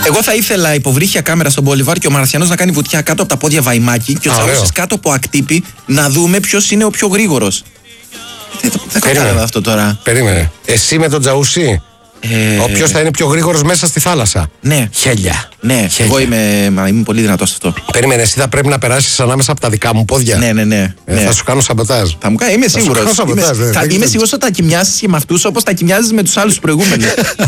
Εγώ θα ήθελα υποβρύχια κάμερα στον Μπολιβάρ και ο Μαρασιανός να κάνει βουτιά κάτω από τα πόδια Βαϊμάκη και ο Τσαούσης κάτω από ακτύπη να δούμε ποιος είναι ο πιο γρήγορος. Δεν κατάλαβα αυτό τώρα. Περίμενε. Εσύ με τον Τζαούσι. Ποιος θα είναι πιο γρήγορος μέσα στη θάλασσα. Ναι. Χέλια. Ναι, εγώ είμαι πολύ δυνατός σε αυτό. Περίμενε, εσύ θα πρέπει να περάσεις ανάμεσα από τα δικά μου πόδια. Ναι. Θα σου κάνω σαμποτάζ. Θα μου κάνει, είμαι σίγουρος. Είμαι σίγουρος ότι θα κοιμιάσεις και με αυτούς όπως τα κοιμιάζεις με τους άλλους προηγούμενους.